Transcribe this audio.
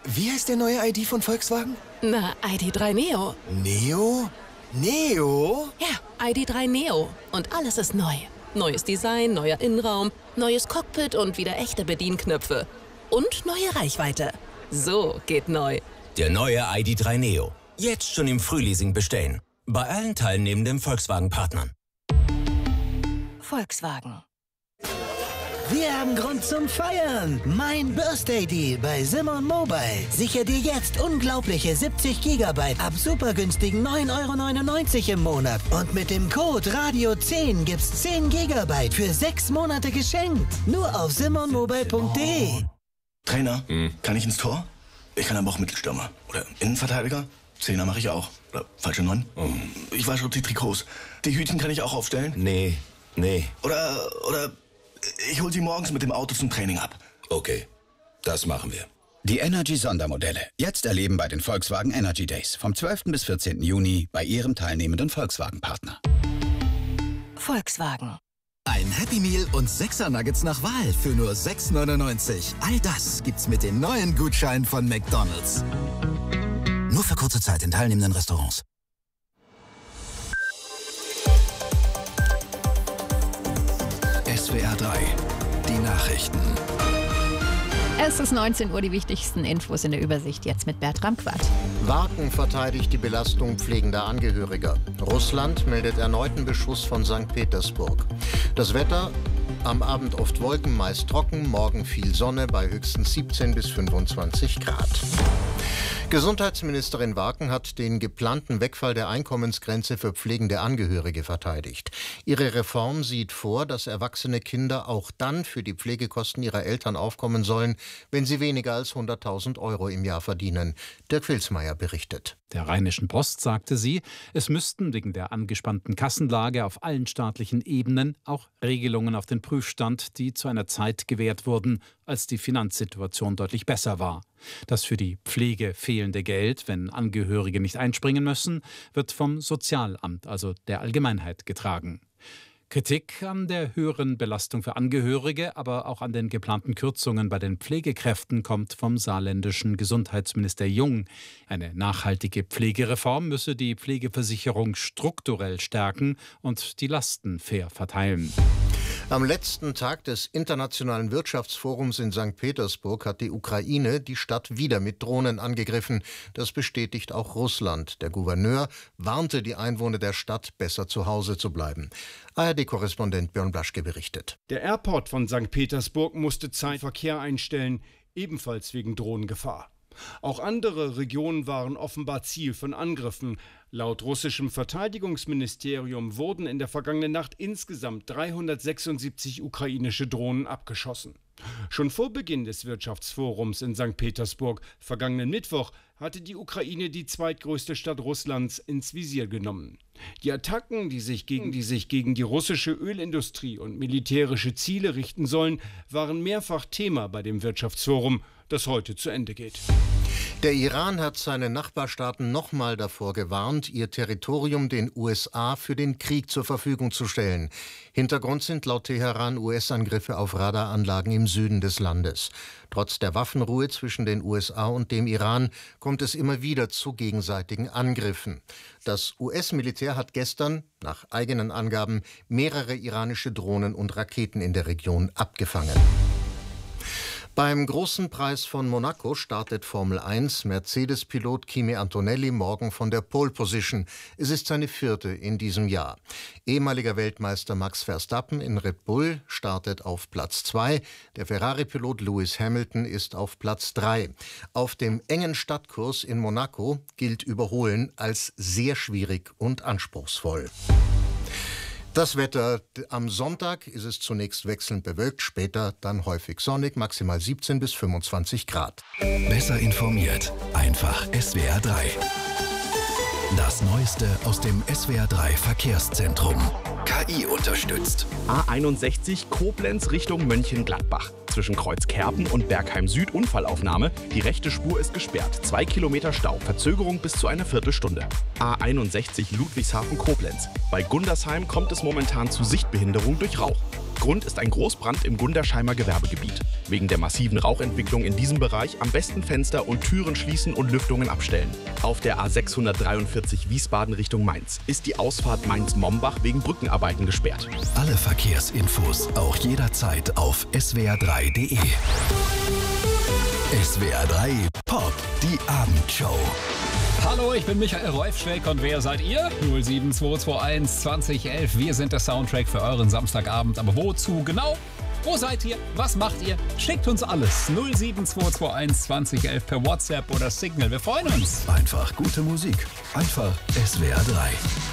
Wie heißt der neue ID von Volkswagen? Na, ID.3 Neo. Neo? Neo? Ja, ID.3 Neo. Und alles ist neu. Neues Design, neuer Innenraum, neues Cockpit und wieder echte Bedienknöpfe. Und neue Reichweite. So geht neu. Der neue ID.3 Neo. Jetzt schon im Frühleasing bestellen. Bei allen teilnehmenden Volkswagen-Partnern. Volkswagen. Wir haben Grund zum Feiern. Mein Birthday Deal bei Simon Mobile. Sichere dir jetzt unglaubliche 70 GB ab super günstigen 9,99 € im Monat. Und mit dem Code Radio10 gibt's 10 GB für 6 Monate geschenkt. Nur auf simonmobile.de. Trainer, kann ich ins Tor? Ich kann aber auch Mittelstürmer. Oder Innenverteidiger? Zehner mache ich auch. Oder falsche 9? Ich wasche die Trikots. Die Hütchen kann ich auch aufstellen? Nee. Oder ich hol sie morgens mit dem Auto zum Training ab. Okay, das machen wir. Die Energy-Sondermodelle. Jetzt erleben bei den Volkswagen Energy Days. Vom 12. bis 14. Juni bei Ihrem teilnehmenden Volkswagen-Partner. Volkswagen. Ein Happy Meal und 6er Nuggets nach Wahl für nur 6,99 €. All das gibt's mit den neuen Gutscheinen von McDonald's. Nur für kurze Zeit in teilnehmenden Restaurants. SWR 3, die Nachrichten. Es ist 19 Uhr, die wichtigsten Infos in der Übersicht, jetzt mit Bertram Quatt. Warken verteidigt die Belastung pflegender Angehöriger. Russland meldet erneuten Beschuss von St. Petersburg. Das Wetter: am Abend oft Wolken, meist trocken, morgen viel Sonne bei höchstens 17 bis 25 Grad. Gesundheitsministerin Warken hat den geplanten Wegfall der Einkommensgrenze für pflegende Angehörige verteidigt. Ihre Reform sieht vor, dass erwachsene Kinder auch dann für die Pflegekosten ihrer Eltern aufkommen sollen, wenn sie weniger als 100.000 € im Jahr verdienen. Dirk Filsmeier berichtet. Der Rheinischen Post sagte sie, es müssten wegen der angespannten Kassenlage auf allen staatlichen Ebenen auch Regelungen auf den Prüfstand, die zu einer Zeit gewährt wurden, als die Finanzsituation deutlich besser war. Das für die Pflege fehlende Geld, wenn Angehörige nicht einspringen müssen, wird vom Sozialamt, also der Allgemeinheit, getragen. Kritik an der höheren Belastung für Angehörige, aber auch an den geplanten Kürzungen bei den Pflegekräften kommt vom saarländischen Gesundheitsminister Jung. Eine nachhaltige Pflegereform müsse die Pflegeversicherung strukturell stärken und die Lasten fair verteilen. Am letzten Tag des Internationalen Wirtschaftsforums in St. Petersburg hat die Ukraine die Stadt wieder mit Drohnen angegriffen. Das bestätigt auch Russland. Der Gouverneur warnte die Einwohner der Stadt, besser zu Hause zu bleiben. ARD-Korrespondent Björn Blaschke berichtet. Der Airport von St. Petersburg musste Zeitverkehr einstellen, ebenfalls wegen Drohnengefahr. Auch andere Regionen waren offenbar Ziel von Angriffen. Laut russischem Verteidigungsministerium wurden in der vergangenen Nacht insgesamt 376 ukrainische Drohnen abgeschossen. Schon vor Beginn des Wirtschaftsforums in St. Petersburg vergangenen Mittwoch hatte die Ukraine die zweitgrößte Stadt Russlands ins Visier genommen. Die Attacken, die sich gegen die russische Ölindustrie und militärische Ziele richten sollen, waren mehrfach Thema bei dem Wirtschaftsforum, das heute zu Ende geht. Der Iran hat seine Nachbarstaaten nochmal davor gewarnt, ihr Territorium den USA für den Krieg zur Verfügung zu stellen. Hintergrund sind laut Teheran US-Angriffe auf Radaranlagen im Süden des Landes. Trotz der Waffenruhe zwischen den USA und dem Iran kommt es immer wieder zu gegenseitigen Angriffen. Das US-Militär hat gestern, nach eigenen Angaben, mehrere iranische Drohnen und Raketen in der Region abgefangen. Beim Großen Preis von Monaco startet Formel 1 Mercedes-Pilot Kimi Antonelli morgen von der Pole Position. Es ist seine 4. in diesem Jahr. Ehemaliger Weltmeister Max Verstappen in Red Bull startet auf Platz 2. Der Ferrari-Pilot Lewis Hamilton ist auf Platz 3. Auf dem engen Stadtkurs in Monaco gilt Überholen als sehr schwierig und anspruchsvoll. Das Wetter: am Sonntag ist es zunächst wechselnd bewölkt, später dann häufig sonnig, maximal 17 bis 25 Grad. Besser informiert, einfach SWR 3. Das Neueste aus dem SWR 3 Verkehrszentrum. KI unterstützt. A61 Koblenz Richtung Mönchengladbach. Zwischen Kreuzkerpen und Bergheim Süd Unfallaufnahme. Die rechte Spur ist gesperrt. 2 Kilometer Stau. Verzögerung bis zu einer Viertelstunde. A61 Ludwigshafen Koblenz. Bei Gundersheim kommt es momentan zu Sichtbehinderung durch Rauch. Grund ist ein Großbrand im Gundersheimer Gewerbegebiet. Wegen der massiven Rauchentwicklung in diesem Bereich am besten Fenster und Türen schließen und Lüftungen abstellen. Auf der A643 Wiesbaden Richtung Mainz ist die Ausfahrt Mainz-Mombach wegen Brückenarbeiten gesperrt. Alle Verkehrsinfos auch jederzeit auf swr3.de. SWR 3 Pop, die Abendshow. Hallo, ich bin Michael Reufschweck und wer seid ihr? 07221 2011. Wir sind der Soundtrack für euren Samstagabend. Aber wozu genau? Wo seid ihr? Was macht ihr? Schickt uns alles. 07221 2011 per WhatsApp oder Signal. Wir freuen uns. Einfach gute Musik. Einfach SWR 3.